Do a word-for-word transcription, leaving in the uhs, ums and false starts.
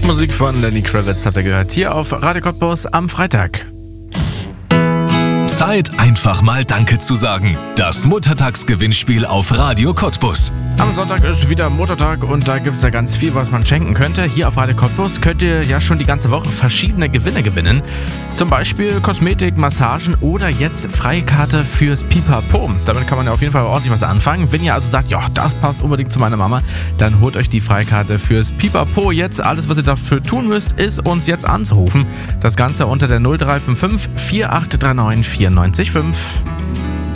Musik von Lenny Kravitz habt ihr gehört, hier auf Radio Cottbus am Freitag. Zeit, einfach mal Danke zu sagen. Das Muttertagsgewinnspiel auf Radio Cottbus. Am Sonntag ist wieder Muttertag und da gibt es ja ganz viel, was man schenken könnte. Hier auf Radio Cottbus könnt ihr ja schon die ganze Woche verschiedene Gewinne gewinnen. Zum Beispiel Kosmetik, Massagen oder jetzt Freikarte fürs Pipapo. Damit kann man ja auf jeden Fall ordentlich was anfangen. Wenn ihr also sagt, ja, das passt unbedingt zu meiner Mama, dann holt euch die Freikarte fürs Pipapo jetzt. Alles, was ihr dafür tun müsst, ist uns jetzt anzurufen. Das Ganze unter der null drei fünf fünf vier acht drei neun vier neun fünf.